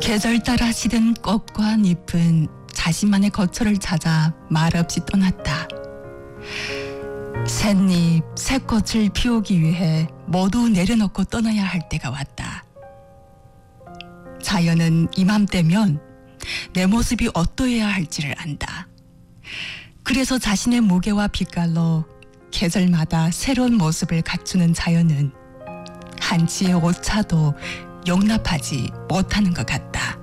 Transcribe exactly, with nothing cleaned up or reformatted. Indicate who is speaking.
Speaker 1: 계절 따라 시든 꽃과 잎은 자신만의 거처를 찾아 말없이 떠났다. 샛잎, 새꽃을 피우기 위해 모두 내려놓고 떠나야 할 때가 왔다. 자연은 이맘때면 내 모습이 어떠해야 할지를 안다. 그래서 자신의 무게와 빛깔로 계절마다 새로운 모습을 갖추는 자연은 한치의 오차도 용납하지 못하는 것 같다.